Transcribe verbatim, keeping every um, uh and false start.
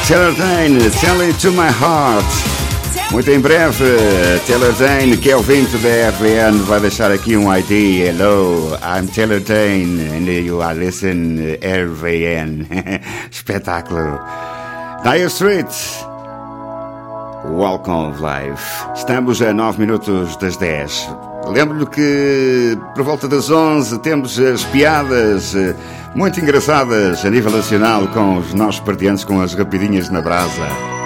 Taylor Dayne, Tell It To My Heart. Muito em breve, Taylor Dayne, que é ouvinte da R V N, vai deixar aqui um I D. Hello, I'm Taylor Dayne and you are listening R V N. Espetáculo. Dire Straits, Welcome of Life. Estamos a nove minutos das dez. Lembro-lhe que por volta das onze temos as piadas muito engraçadas a nível nacional com os nossos partiantes com as rapidinhas na brasa.